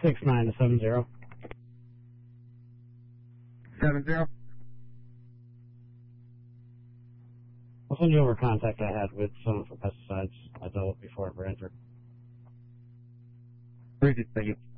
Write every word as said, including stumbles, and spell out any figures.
Six nine to seven zero. Seven zero. I'll send you over contact I had with someone for pesticides. I dealt with before I entered. Appreciate it. Thank you.